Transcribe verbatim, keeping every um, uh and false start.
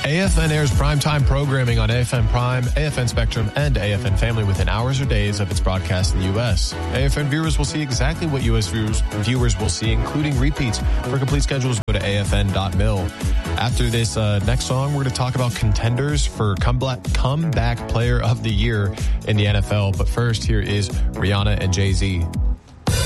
A F N airs primetime programming on A F N Prime, A F N Spectrum, and A F N Family within hours or days of its broadcast in the U S. A F N viewers will see exactly what U S viewers, viewers will see, including repeats. For complete schedules, go to A F N dot mil. After this uh, next song, we're going to talk about contenders for comeback, comeback player of the year in the N F L. But first, here is Rihanna and Jay-Z.